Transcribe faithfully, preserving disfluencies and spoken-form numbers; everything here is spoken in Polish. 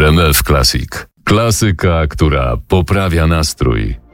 R M F Classic. Klasyka, która poprawia nastrój.